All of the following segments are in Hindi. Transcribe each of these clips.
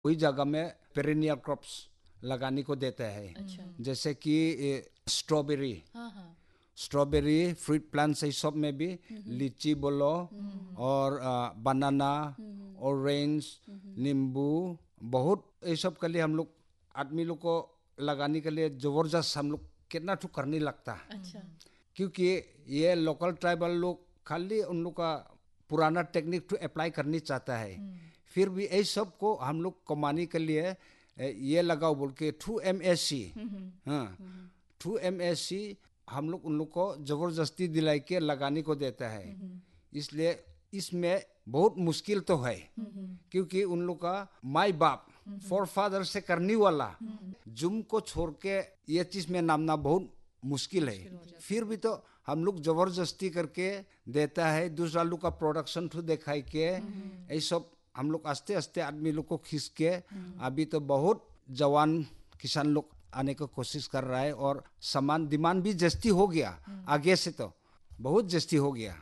वही जगह में पेरिनियल क्रॉप्स लगाने को देता है। अच्छा। जैसे कि स्ट्रॉबेरी, हाँ हाँ। स्ट्रॉबेरी फ्रूट प्लांट्स ये सब में भी, लीची बोलो और बनाना, ऑरेंज, नींबू, बहुत ये सब के लिए हम लोग आदमी लोग को लगाने के लिए जबरदस्त हम लोग कितना ठुक करने लगता है। अच्छा। क्योंकि ये लोकल ट्राइबल लोग खाली उन लोग का पुराना टेक्निक टू अप्लाई करनी चाहता है। फिर भी ये सब को हम लोग कमाने के लिए ये लगाओ बोल के 2MSC, हाँ 2MSC हम लोग उन लोग को जबरदस्ती दिलाई के लगाने को देता है। इसलिए इसमें बहुत मुश्किल तो है, क्योंकि उन लोग का माई बाप फोर फादर से करने वाला जुम को छोड़ के ये चीज में नामना बहुत मुश्किल है। फिर भी तो हम लोग जबरदस्ती करके देता है। दूसरा लोग का प्रोडक्शन तो दिखाई के ये सब हम लोग आस्ते आस्ते आदमी लोग को खींच के अभी तो बहुत जवान किसान लोग आने की कोशिश कर रहा है। और सामान डिमांड भी जस्ती हो गया, आगे से तो बहुत जस्ती हो गया।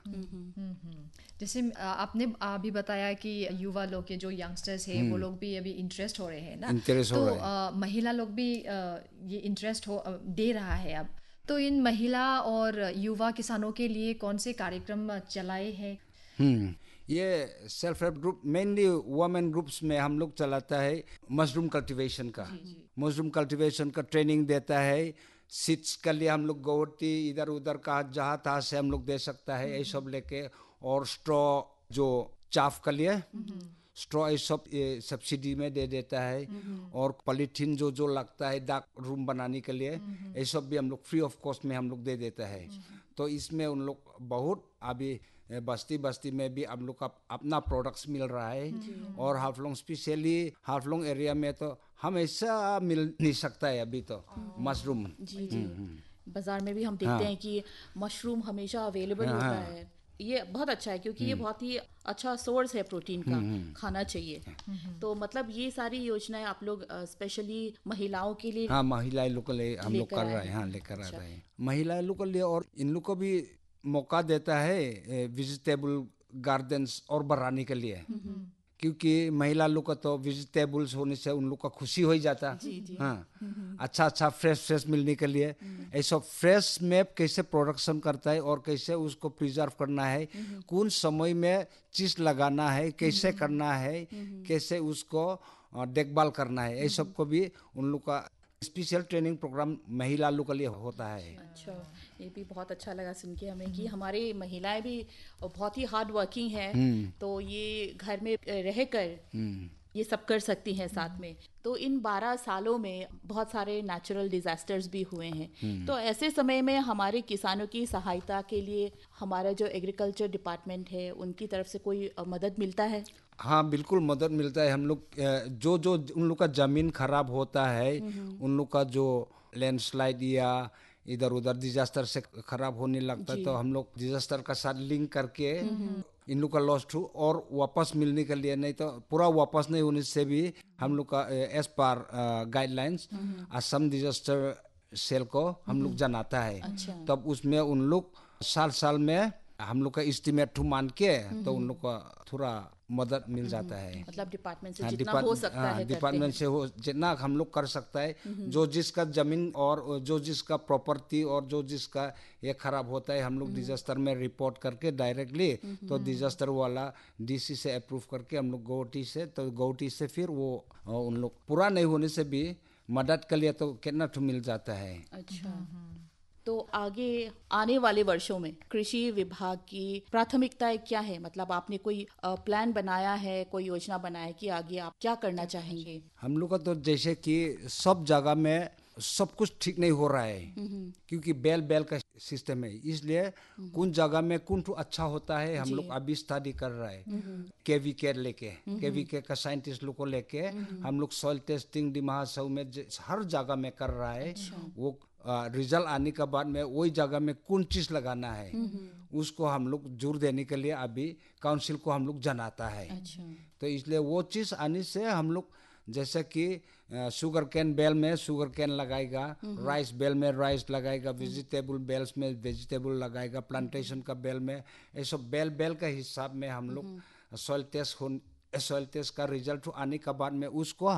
जैसे आपने अभी बताया कि युवा लोग के जो यंगस्टर्स हैं वो लोग भी अभी इंटरेस्ट हो रहे हैं ना, इंटरेस्ट हो तो रहा है। महिला लोग भी ये इंटरेस्ट हो दे रहा है अब। तो इन महिला और युवा किसानों के लिए कौन से कार्यक्रम चलाए हैं? ये self help group mainly women groups में हम लोग चलाता है मशरूम कल्टीवेशन का। मशरूम कल्टीवेशन का ट्रेनिंग देता है। सीड्स के लिए हम लोग गोवटी इधर उधर का जहाँ तहाँ से हम लोग दे सकता है ये सब लेके। और स्ट्रॉ जो चाफ के लिए स्ट्रॉ ये सब सब्सिडी में दे देता है। और पॉलीथीन जो जो लगता है डाक रूम बनाने के लिए ये सब भी हम लोग फ्री ऑफ कॉस्ट में हम लोग दे देता है। तो इसमें उन लोग बहुत अभी बस्ती बस्ती में भी हम लोग का अपना प्रोडक्ट्स मिल रहा है। और हाफलोंग स्पेशली हाफलोंग एरिया में तो हमेशा मिल नहीं सकता है अभी तो मशरूम। जी जी। बाजार में भी हम देखते हैं कि मशरूम हमेशा अवेलेबल होता है। ये बहुत अच्छा है क्योंकि ये बहुत ही अच्छा सोर्स है प्रोटीन का, खाना चाहिए। तो मतलब ये सारी योजनाएं आप लोग स्पेशली महिलाओं के लिए, हाँ महिलाएं लोग के लिए हम लोग कर रहे हैं। हाँ लेकर आ रहे हैं महिलाएं लोग के लिए। और इन लोग को भी मौका देता है वेजिटेबल गार्डन्स और बढ़ाने के लिए। क्योंकि महिला लोग का तो वेजिटेबल्स होने से उन लोग का खुशी हो ही जाता। हाँ अच्छा अच्छा फ्रेश फ्रेश मिलने के लिए ऐसा फ्रेश में कैसे प्रोडक्शन करता है और कैसे उसको प्रिजर्व करना है, कौन समय में चीज लगाना है, कैसे करना है, कैसे उसको देखभाल करना है, ये सब को भी उन लोग का स्पेशल ट्रेनिंग प्रोग्राम महिला लोग के लिए होता है। अच्छा ये भी बहुत अच्छा लगा सुन के हमें कि हमारी महिलाएं भी बहुत ही हार्ड वर्किंग है। तो ये घर में रहकर ये सब कर सकती हैं साथ में। तो इन 12 सालों में बहुत सारे नेचुरल डिजास्टर्स भी हुए हैं। तो ऐसे समय में हमारे किसानों की सहायता के लिए हमारा जो एग्रीकल्चर डिपार्टमेंट है उनकी तरफ से कोई मदद मिलता है? हाँ बिल्कुल मदद मिलता है। हम लोग जो जो उन लोग का ज़मीन खराब होता है, उन लोग का जो लैंडस्लाइड या इधर उधर डिजास्टर से खराब होने लगता है, तो हम लोग डिजास्टर का साथ लिंक करके इन लोग का लॉस टू और वापस मिलने के लिए, नहीं तो पूरा वापस नहीं होने से भी हम लोग का as per guidelines Assam disaster cell को हम लोग जनाता है। तब उसमें उन लोग साल साल में हम लोग का एस्टिमेट टू मान के तो उन लोग का थोड़ा मदद मिल जाता है। मतलब डिपार्टमेंट से जितना हो सकता है डिपार्टमेंट से हो जितना हम लोग कर सकता है। जो जिसका जमीन और जो जिसका प्रॉपर्टी और जो जिसका ये खराब होता है हम लोग डिजास्टर में रिपोर्ट करके डायरेक्टली तो डिजास्टर वाला डीसी से अप्रूव करके हम लोग गौटी से, तो गौटी से फिर वो उन लोग पूरा नहीं होने से भी मदद के लिए तो कितना तो मिल जाता है। अच्छा तो आगे आने वाले वर्षों में कृषि विभाग की प्राथमिकताएं क्या है? मतलब आपने कोई प्लान बनाया है, कोई योजना बनाया है कि आगे आप क्या करना चाहेंगे? हम लोग का तो जैसे कि सब जगह में सब कुछ ठीक नहीं हो रहा है, क्योंकि बैल बैल का सिस्टम है। इसलिए कौन जगह में कौन तो अच्छा होता है हम लोग अभी स्टडी कर रहा है। केवीके लेके केवीके का साइंटिस्ट लोग को लेके हम लोग सॉइल टेस्टिंग डिमाहासाउ में हर जगह में कर रहा है। वो रिजल्ट आने के बाद में वही जगह में कौन चीज लगाना है उसको हम लोग जोर देने के लिए अभी काउंसिल को हम लोग जनाता है। तो इसलिए वो चीज आने से हम लोग जैसे कि शुगर कैन बेल में शुगर कैन लगाएगा, राइस बेल में राइस लगाएगा, वेजिटेबल बेल्स में वेजिटेबल लगाएगा, प्लांटेशन का बेल में ऐसा बेल बेल का हिसाब में हम लोग सॉइल टेस्ट का रिजल्ट आने के बाद में उसको